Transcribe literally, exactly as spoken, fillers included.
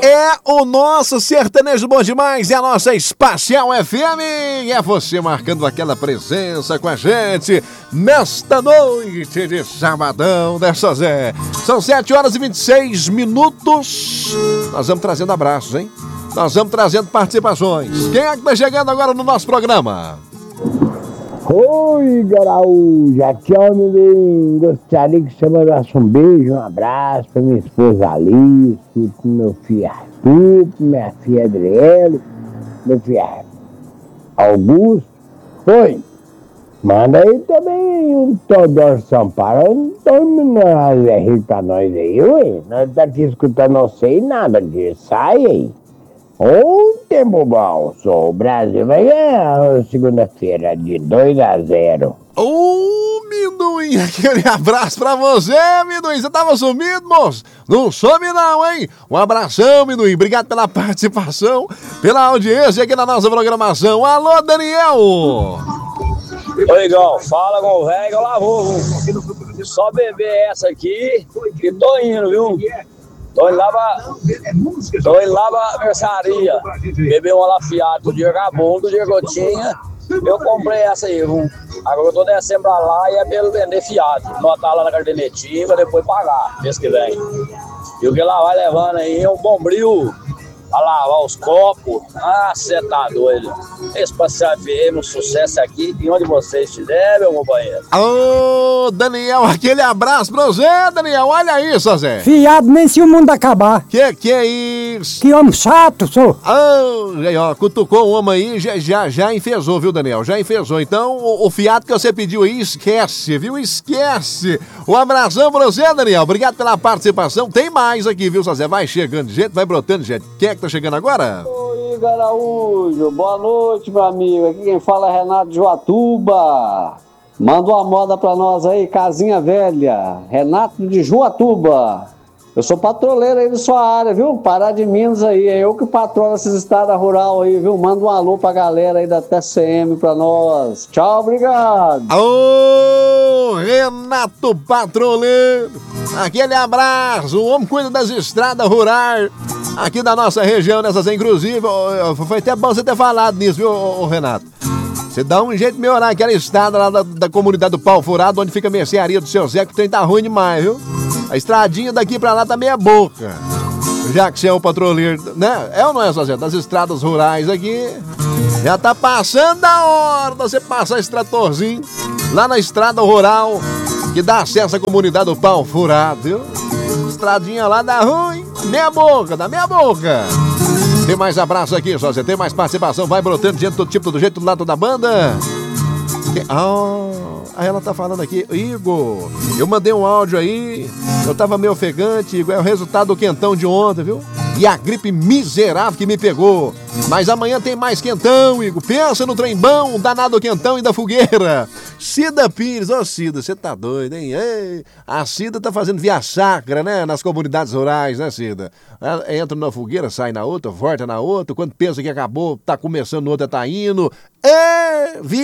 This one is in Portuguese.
É o nosso sertanejo bom demais, é a nossa Espacial F M. E é você marcando aquela presença com a gente nesta noite de sabadão, né, Zé? São sete horas e vinte e seis minutos. Nós vamos trazendo abraços, hein? Nós vamos trazendo participações. Quem é que tá chegando agora no nosso programa? Oi, Garaújo, aqui é o Amendoim. Gostaria que você mandasse um beijo, um abraço pra minha esposa Alice, pro meu filho Arthur, pra minha filha Adriele, meu filho Augusto. Oi, manda aí também um Teodoro Sampaio, um Dominado Zé Rico pra nós aí, ué. Nós tá aqui escutando não sei nada, que sai aí. Um tempo bom, sou o Brasil vai ganhar segunda-feira de dois a zero. Ô, Amendoim, aquele abraço pra você, Amendoim. Você tava sumido, moço? Não some não, hein? Um abração, Amendoim. Obrigado pela participação, pela audiência aqui na nossa programação. Alô, Daniel! Oi, Igão, fala com o velho, lá vou. Só beber essa aqui e tô indo, viu? Tô indo lá pra, tô indo lá pra mercearia, beber um alafiado do dia acabou, do dia que eu tinha, eu comprei essa aí, viu? Agora eu tô descendo pra lá e é pelo vender fiado, notar lá na cadernetinha, depois pagar, mês que vem. E o que ela vai levando aí é um bombril pra lavar os copos. Ah, você tá doido. Esse passeio F M, um sucesso aqui, em onde você estiver, meu companheiro. Ô, Daniel, aquele abraço pra você, Daniel. Olha isso, Zé. Fiado nem se o mundo acabar. Que que é isso? Que homem chato, sou. Oh, aí, ó, cutucou o homem aí, já, já, já enfesou, viu, Daniel? Já enfesou. Então, o, o fiado que você pediu aí, esquece, viu? Esquece. Um abração pra você, Daniel. Obrigado pela participação. Tem mais aqui, viu, Zé? Vai chegando gente, vai brotando gente. Quem é que tá chegando agora? Oi, Garaújo. Boa noite, meu amigo. Aqui quem fala é Renato de Juatuba. Manda uma moda pra nós aí, Casinha Velha. Renato de Juatuba. Eu sou patroleiro aí da sua área, viu? Pará de Minas aí. É eu que patrolo esses estados rural aí, viu? Manda um alô pra galera aí da T C M pra nós. Tchau, obrigado. Ô, Renato Patroleiro. Aquele abraço. O homem cuida das estradas rurais aqui da nossa região, nessas inclusive. Foi até bom você ter falado nisso, viu, ô, Renato? Você dá um jeito de melhorar aquela estrada lá da, da comunidade do Pau Furado, onde fica a mercearia do seu Zé, que o trem tá ruim demais, viu? A estradinha daqui pra lá tá meia boca. Já que você é um patroleiro, né? É ou não é, seu Zé? Das estradas rurais aqui, já tá passando a hora de você passar esse tratorzinho lá na estrada rural, que dá acesso à comunidade do Pau Furado, viu? Estradinha lá dá ruim, meia boca, dá meia boca. Tem mais abraço aqui, só você tem mais participação, vai brotando gente todo tipo, do jeito do lado da banda. Que... Ah, aí ela tá falando aqui, Igor, eu mandei um áudio aí, eu tava meio ofegante, Igor, é o resultado do quentão de ontem, viu? E a gripe miserável que me pegou. Mas amanhã tem mais quentão, Igor. Pensa no trem bom, danado quentão e da fogueira. Cida Pires, ô Cida, você tá doido, hein? Ei, a Cida tá fazendo via sacra, né? Nas comunidades rurais, né, Cida? Ela entra numa fogueira, sai na outra, volta na outra. Quando pensa que acabou, tá começando outra, tá indo. É, via